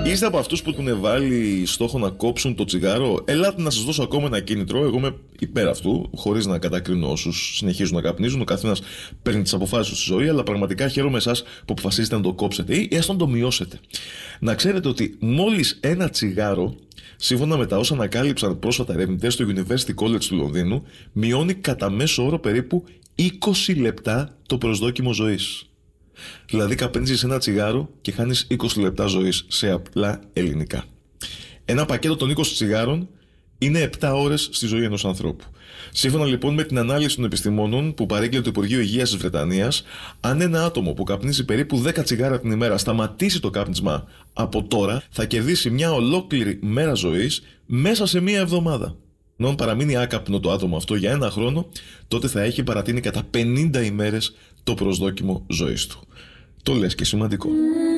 Είστε από αυτούς που έχουν βάλει στόχο να κόψουν το τσιγάρο? Ελάτε να σας δώσω ακόμα ένα κίνητρο. Εγώ είμαι υπέρ αυτού, χωρίς να κατακρίνω όσους συνεχίζουν να καπνίζουν. Ο καθένας παίρνει τις αποφάσεις του στη ζωή, αλλά πραγματικά χαίρομαι εσάς που αποφασίσετε να το κόψετε ή έστω να το μειώσετε. Να ξέρετε ότι μόλις ένα τσιγάρο, σύμφωνα με τα όσα ανακάλυψαν πρόσφατα ερευνητές στο University College του Λονδίνου, μειώνει κατά μέσο όρο περίπου 20 λεπτά το προσδόκιμο ζωής. Δηλαδή καπνίζεις ένα τσιγάρο και χάνεις 20 λεπτά ζωής, σε απλά ελληνικά. Ένα πακέτο των 20 τσιγάρων είναι 7 ώρες στη ζωή ενός ανθρώπου. Σύμφωνα λοιπόν με την ανάλυση των επιστημόνων που παρήγγειλε το Υπουργείο Υγείας της Βρετανίας, αν ένα άτομο που καπνίζει περίπου 10 τσιγάρα την ημέρα σταματήσει το κάπνισμα από τώρα, θα κερδίσει μια ολόκληρη μέρα ζωής μέσα σε μία εβδομάδα. Ενώ αν παραμείνει άκαπνο το άτομο αυτό για ένα χρόνο, τότε θα έχει παρατείνει κατά 50 ημέρες το προσδόκιμο ζωής του. Το λες και σημαντικό.